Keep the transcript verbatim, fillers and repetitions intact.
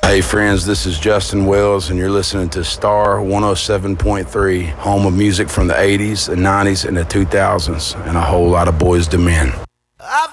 Hey friends, this is Justin Wells, and you're listening to Star one oh seven point three, home of music from the eighties, the nineties, and the two thousands, and a whole lot of Boys to Men.